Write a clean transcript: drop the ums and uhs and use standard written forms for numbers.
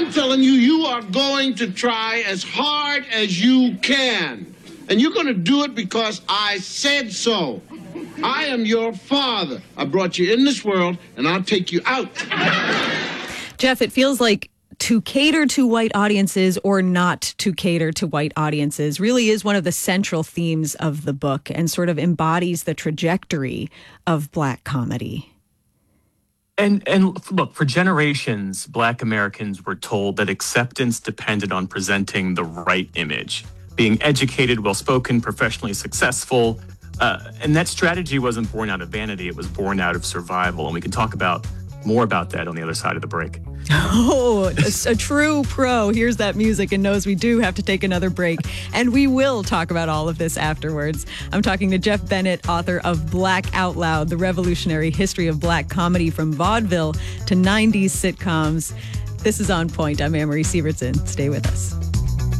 I'm telling you, you are going to try as hard as you can. And you're going to do it because I said so. I am your father. I brought you in this world, and I'll take you out. Jeff, it feels like to cater to white audiences or not to cater to white audiences really is one of the central themes of the book and sort of embodies the trajectory of Black comedy. And look, for generations, Black Americans were told that acceptance depended on presenting the right image, being educated, well-spoken, professionally successful. And that strategy wasn't born out of vanity. It was born out of survival. And we can talk more about that on the other side of the break. Oh, a true pro hears that music and knows we do have to take another break. And we will talk about all of this afterwards. I'm talking to Jeff Bennett, author of Black Out Loud, The Revolutionary History of Black Comedy from Vaudeville to 90s Sitcoms. This is On Point. I'm Anne-Marie Sievertson. Stay with us.